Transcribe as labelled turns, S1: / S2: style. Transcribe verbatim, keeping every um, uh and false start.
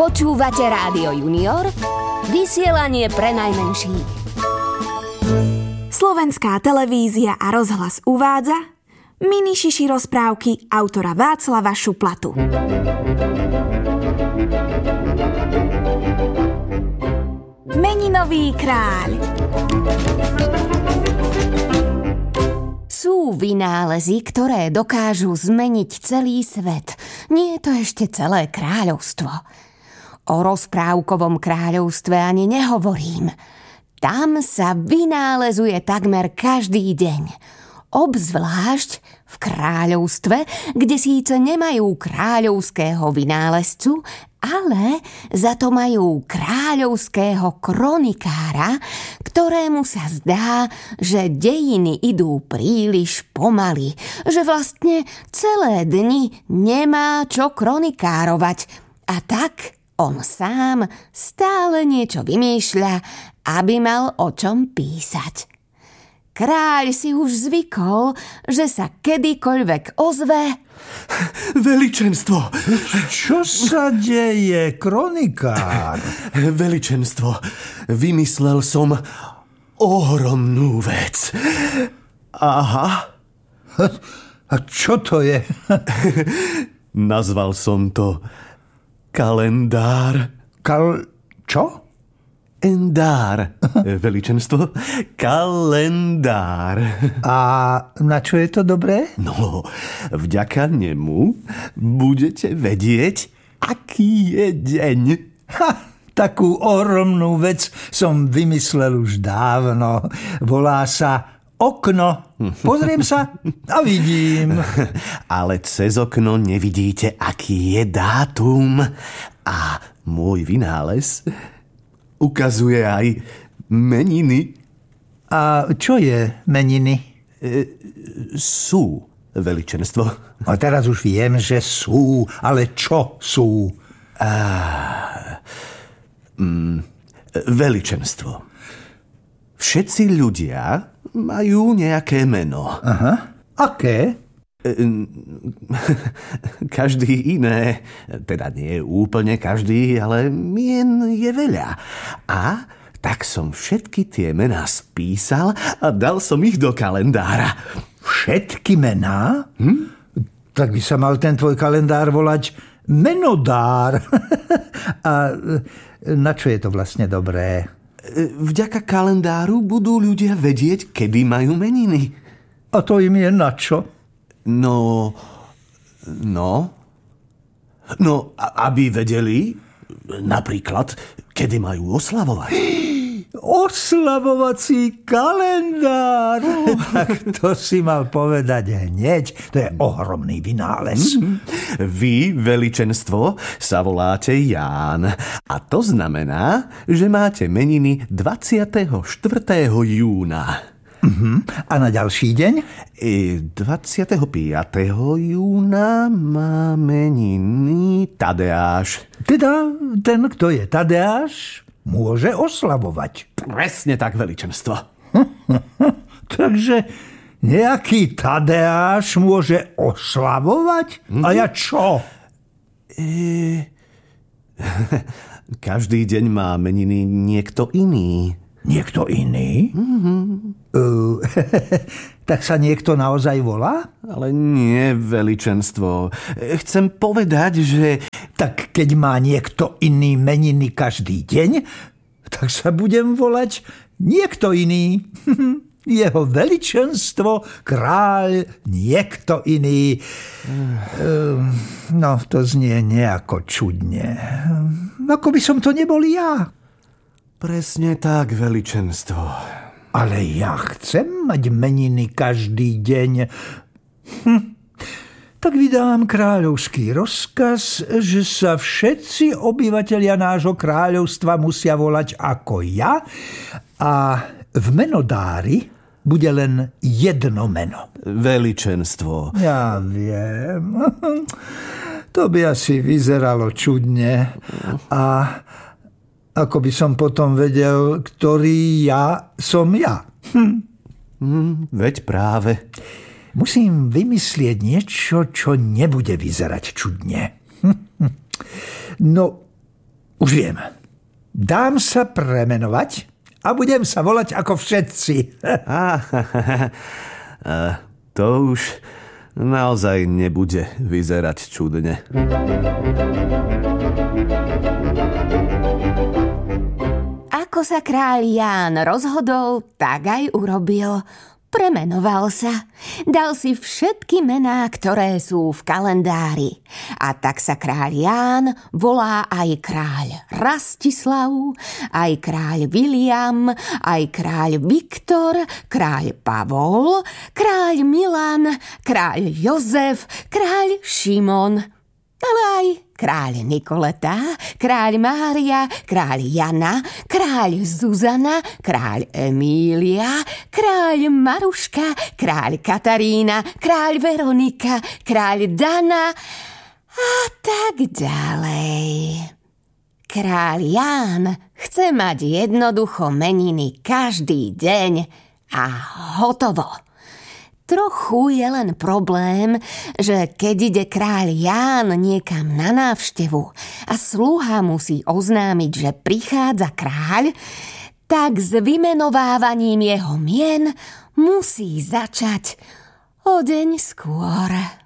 S1: Počúvate Rádio Junior, vysielanie pre najmenších.
S2: Slovenská televízia a rozhlas uvádza mini šiši rozprávky autora Václava Šuplatu. Meninový kráľ.
S1: Sú vynálezy, ktoré dokážu zmeniť celý svet. Nie je to ešte celé kráľovstvo. O rozprávkovom kráľovstve ani nehovorím. Tam sa vynálezuje takmer každý deň. Obzvlášť v kráľovstve, kde síce nemajú kráľovského vynálezcu, ale za to majú kráľovského kronikára, ktorému sa zdá, že dejiny idú príliš pomaly, že vlastne celé dni nemá čo kronikárovať. A tak on sám stále niečo vymýšľa, aby mal o čom písať. Kráľ si už zvykol, že sa kedykoľvek ozve:
S3: Veličenstvo!
S4: Čo sa deje, kronikár?
S3: Veličenstvo, vymyslel som ohromnú vec. Aha.
S4: A čo to je?
S3: Nazval som to kalendár.
S4: Kal... čo?
S3: Endár, veličenstvo, kalendár.
S4: A na čo je to dobré?
S3: No, vďaka nemu budete vedieť, aký je deň.
S4: Ha, takú ohromnú vec som vymyslel už dávno. Volá sa okno. Pozriem sa a vidím.
S3: Ale cez okno nevidíte, aký je dátum. A môj vynález ukazuje aj meniny.
S4: A čo je meniny?
S3: E, sú, veličenstvo.
S4: A teraz už viem, že sú, ale čo sú?
S3: A, mm, veličenstvo. Všetci ľudia majú nejaké meno.
S4: Aha, aké?
S3: Každý iné, teda nie úplne každý, ale mien je veľa. A tak som všetky tie mená spísal a dal som ich do kalendára.
S4: Všetky mená? Hm? Tak by sa mal ten tvoj kalendár volať menodár. A na čo je to vlastne dobré?
S3: Vďaka kalendáru budú ľudia vedieť, kedy majú meniny.
S4: A to im je na čo?
S3: No, no, no, aby vedeli, napríklad, kedy majú oslavovať.
S4: Oslavovací kalendár! Oh. Tak to si mal povedať hneď. To je ohromný vynález.
S3: Vy, veličenstvo, sa voláte Ján. A to znamená, že máte meniny dvadsiateho štvrtého júna.
S4: Uh-huh. A na ďalší deň?
S3: dvadsiateho piateho júna má meniny Tadeáš.
S4: Teda ten, kto je Tadeáš, môže oslavovať.
S3: Presne tak, veličenstvo.
S4: Takže nejaký Tadeáš môže oslavovať? Uh-huh. A ja čo?
S3: E... Každý deň má meniny niekto iný.
S4: Niekto iný? Mm-hmm. Uh, tak sa niekto naozaj volá?
S3: Ale nie, veličenstvo. Chcem povedať, že...
S4: Tak keď má niekto iný meniny každý deň, tak sa budem volať niekto iný. Jeho veličenstvo, kráľ, niekto iný. Uh, no, to znie nejako čudne. Ako by som to nebol ja.
S3: Presne tak, veličenstvo.
S4: Ale ja chcem mať meniny každý deň. Hm. Tak vydám kráľovský rozkaz, že sa všetci obyvatelia nášho kráľovstva musia volať ako ja a v menodári bude len jedno meno.
S3: Veličenstvo.
S4: Ja viem. To by asi vyzeralo čudne. A ako by som potom vedel, ktorý ja som ja. Hm.
S3: Hm, veď práve.
S4: Musím vymyslieť niečo, čo nebude vyzerať čudne. No, Už viem. Dám sa premenovať a budem sa volať ako všetci.
S3: Á, to už naozaj nebude vyzerať čudne.
S1: Ako sa kráľ Ján rozhodol, tak aj urobil. Premenoval sa. Dal si všetky mená, ktoré sú v kalendári. A tak sa kráľ Ján volá aj kráľ Rastislav, aj kráľ William, aj kráľ Viktor, kráľ Pavol, kráľ Milan, kráľ Jozef, kráľ Šimon, ale aj kráľ Nikoleta, kráľ Mária, kráľ Jana, kráľ Zuzana, kráľ Emília, kráľ Maruška, kráľ Katarína, kráľ Veronika, kráľ Dana a tak ďalej. Kráľ Ján chce mať jednoducho meniny každý deň a hotovo. Trochu je len problém, že keď ide kráľ Ján niekam na návštevu a sluha musí oznámiť, že prichádza kráľ, tak s vymenovávaním jeho mien musí začať o deň skôr.